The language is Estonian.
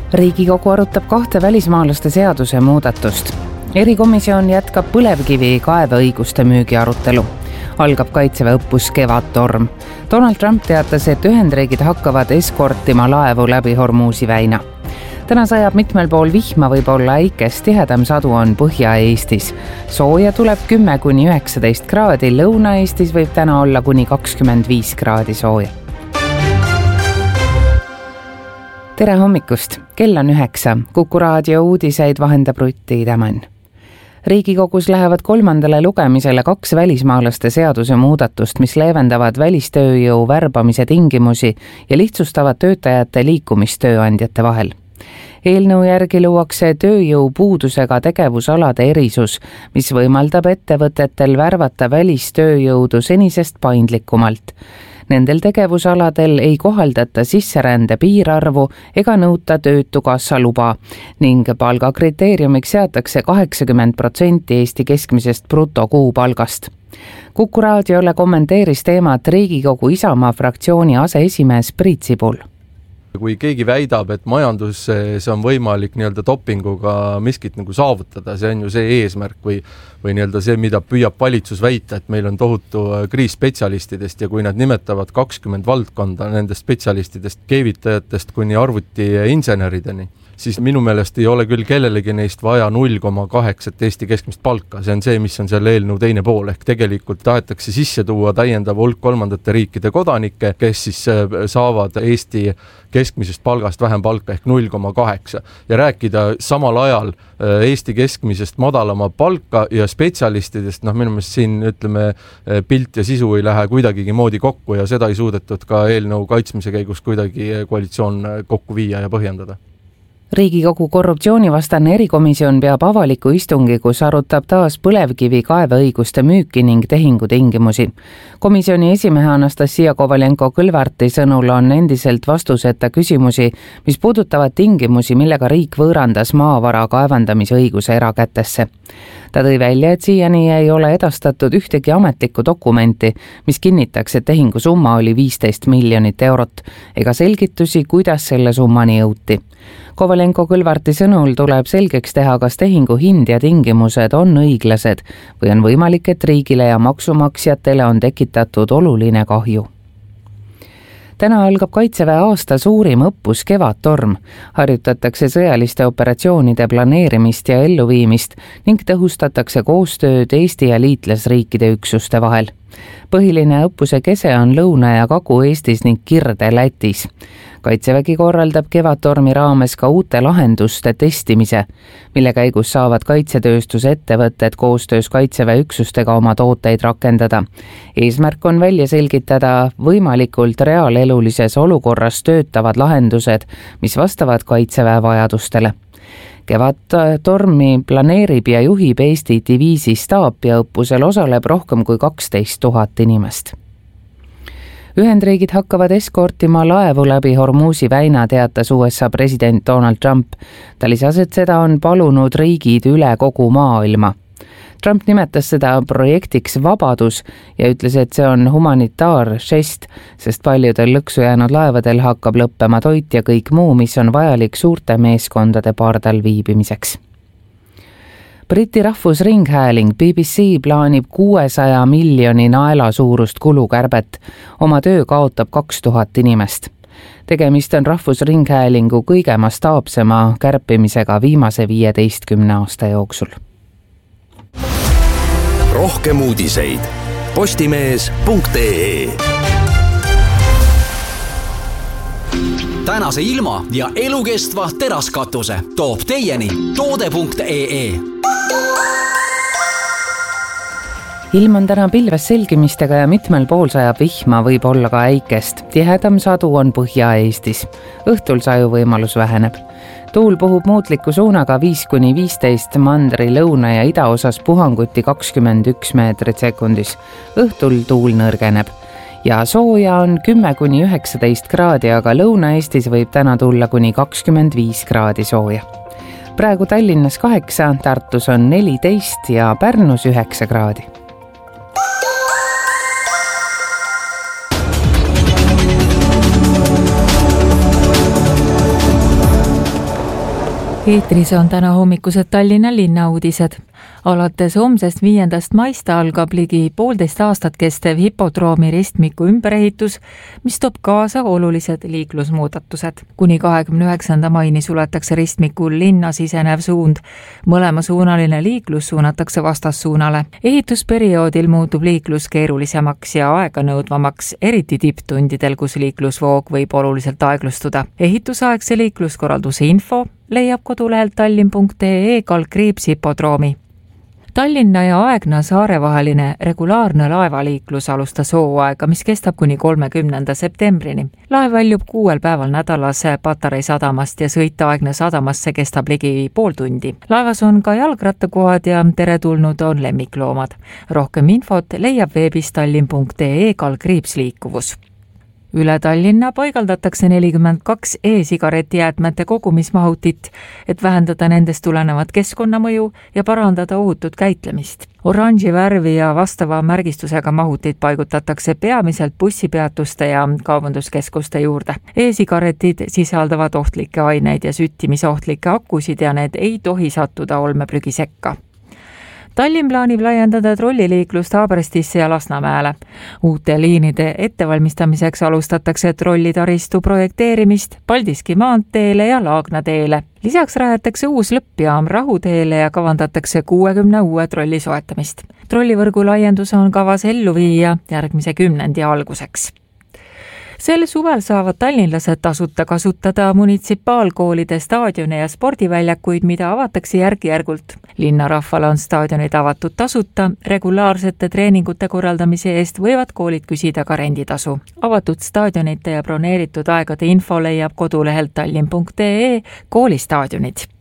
Riigikogu arutab 2 välismaalaste seaduse muudatust. Erikomisjon jätkab põlevkivi kaeveõiguste müügi arutelu. Algab kaitseväe õppus Kevadtorm. Donald Trump teatas, et Ühendriigid hakkavad eskortima laevu läbi Hormuzi väina. Täna sajab mitmel pool vihma, võib olla äikest, tihedam sadu on Põhja-Eestis. Sooja tuleb 10–19 kraadi, Lõuna-Eestis võib täna olla kuni 25 kraadi sooja. Tere hommikust, kell on 9, Kuku raadio uudiseid vahendab Rutti Tämann. Riigikogus lähevad 3. lugemisele 2 välismaalaste seaduse muudatust, mis leevendavad välistööjõu värbamise tingimusi ja lihtsustavad töötajate liikumist tööandjate vahel. Eelnõu järgi luuakse tööjõu puudusega tegevusalade erisus, mis võimaldab ettevõtetel värvata välistööjõudu senisest paindlikumalt. Nendel tegevusaladel ei kohaldata sisserände piirarvu ega nõuta töötukassa luba ning palgakriteeriumiks seatakse 80% Eesti keskmisest brutokuupalgast. Kuku raadiole kommenteeris teemat Riigikogu Isamaa fraktsiooni aseesimees Priit Sibul. Kui keegi väidab, et majanduses on võimalik dopinguga miskit saavutada, see on ju see eesmärk või see, mida püüab valitsus väita, et meil on tohutu kriis spetsialistidest ja kui nad nimetavad 20 valdkonda nendest spetsialistidest, keevitajatest kuni arvutiinsenerideni, siis minu meelest ei ole küll kellelegi neist vaja 0,8 Eesti keskmist palka. See on see, mis on selle eelnõu teine pool, ehk tegelikult tahetakse sisse tuua täiendav hulk kolmandate riikide kodanikke, kes siis saavad Eesti keskmisest palgast vähem palka ehk 0,8 ja rääkida samal ajal Eesti keskmisest madalama palka ja spetsialistidest, minu meelest siin pilt ja sisu ei lähe kuidagigi moodi kokku ja seda ei suudetud ka eelnõu kaitsmise käigus kuidagi koalitsioon kokku viia ja põhjendada. Riigikogu korruptsioonivastane erikomisjon peab avaliku istungi, kus arutab taas põlevkivi kaeveõiguste müüki ning tehingutingimusi. Komisjoni esimehe Anastasia Kovalenko-Kõlvarti sõnul on endiselt vastuseta küsimusi, mis puudutavad tingimusi, millega riik võõrandas maavara kaevandamise õiguse erakätesse. Ta tõi välja, et siiani ei ole edastatud ühtegi ametlikku dokumenti, mis kinnitaks, et tehingu summa oli 15 miljonit eurot, ega selgitusi, kuidas selle summani jõuti. Kovalenko-Kõlvarti sõnul tuleb selgeks teha, kas tehingu hind ja tingimused on õiglased või on võimalik, et riigile ja maksumaksjatele on tekitatud oluline kahju. Täna algab kaitseväe aasta suurim õppus Kevadtorm. Harjutatakse sõjaliste operatsioonide planeerimist ja elluviimist ning tõhustatakse koostööd Eesti ja liitlasriikide üksuste vahel. Põhiline õppuse kese on Lõuna- ja Kagu-Eestis ning Kirde Lätis. Kaitsevägi korraldab Kevadtormi raames ka uute lahenduste testimise, mille käigus saavad kaitsetööstuse ettevõtted koostöös kaitseväe üksustega oma tooteid rakendada. Eesmärk on välja selgitada võimalikult reaalelulises olukorras töötavad lahendused, mis vastavad kaitseväe vajadustele. Kevadtormi planeerib ja juhib Eesti diviisi staap ja õppusel osaleb rohkem kui 12 000 inimest. Ühendriigid hakkavad eskortima laevu läbi Hormuzi väina, teatas USA president Donald Trump. Ta lisas, et seda on palunud riigid üle kogu maailma. Trump nimetas seda projektiks Vabadus ja ütles, et see on humanitaaržest, sest paljudel lõksu jäänud laevadel hakkab lõppema toit ja kõik muu, mis on vajalik suurte meeskondade pardal viibimiseks. Briti rahvusringhääling BBC plaanib 600 miljoni naela suurust kulukärbet. Oma töö kaotab 2000 inimest. Tegemist on rahvusringhäälingu kõige mastaapsema kärpimisega viimase 15 aasta jooksul. Rohkem uudiseid postimees.ee. Tänase ilma ja elukestva teraskatuse toob teieni toode.ee. Ilm on täna pilves selgimistega ja mitmel pool sajab vihma, võib olla ka äikest. Tihedam sadu on Põhja-Eestis. Õhtul saju võimalus väheneb. Tuul puhub muutliku suunaga 5–15, mandri lõuna ja idaosas puhanguti 21 meetrit sekundis. Õhtul tuul nõrgeneb. Ja sooja on 10–19 kraadi, aga Lõuna-Eestis võib täna tulla kuni 25 kraadi sooja. Praegu Tallinnas 8, Tartus on 14 ja Pärnus 9 kraadi. Eetris on täna hommikused Tallinna linnauudised. Alates homsest 5. maist algab ligi 1,5 aastat kestev hipodroomi ristmiku ümberehitus, mis toob kaasa olulised liiklusmuudatused. Kuni 29. maini suletakse ristmikul linna sisenev suund. Mõlemasuunaline liiklus suunatakse vastassuunale. Ehitusperioodil muutub liiklus keerulisemaks ja aeganõudvamaks, eriti tipptundidel, kus liiklusvoog võib oluliselt aeglustuda. Ehitusaegse liikluskorralduse info leiab kodulehelt tallinn.ee/hipodroomi. Tallinna ja Aegna saare vaheline regulaarne laevaliiklus alustas hooaega, mis kestab kuni 30. septembrini. Laev väljub 6 päeval nädalas Patarei sadamast ja sõit Aegna sadamasse kestab ligi pool tundi. Laevas on ka jalgrattakohad ja teretulnud on lemmikloomad. Rohkem infot leiab veebis tallinn.ee/liikuvus. Üle Tallinna paigaldatakse 42 e-sigaretijäätmete kogumismahutit, et vähendada nendest tulenevat keskkonnamõju ja parandada ohutut käitlemist. Oranži värvi ja vastava märgistusega mahutid paigutatakse peamiselt bussipeatuste ja kaubanduskeskuste juurde. E-sigaretid sisaldavad ohtlikke aineid ja süttimisohtlikke akusid ja need ei tohi sattuda olmeprügi sekka. Tallinn plaanib laiendada trolliliiklust Haaberstisse ja Lasnamäele. Uute liinide ettevalmistamiseks alustatakse trollitaristu projekteerimist Paldiski maanteele ja Laagna teele. Lisaks rajatakse uus lõppjaam Rahuteele ja kavandatakse 60 uue trolli soetamist. Trollivõrgu laiendus on kavas ellu viia järgmise 10. alguseks. Sel suvel saavad tallinlased tasuta kasutada munitsipaalkoolide staadione ja spordiväljakuid, mida avatakse järk-järgult. Linnarahvale on staadionid avatud tasuta, regulaarsete treeningute korraldamise eest võivad koolid küsida ka renditasu. Avatud staadionite ja broneeritud aegade info leiab kodulehelt tallinn.ee/koolistaadionid.